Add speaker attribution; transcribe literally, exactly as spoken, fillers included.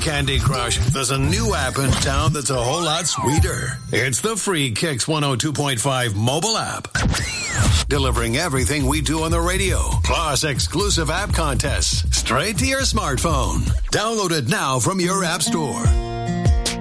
Speaker 1: Candy Crush, there's a new app in town that's a whole lot sweeter. It's the free Kicks one oh two point five mobile app. Delivering everything we do on the radio, plus exclusive app contests, straight to your smartphone. Download it now from your app store.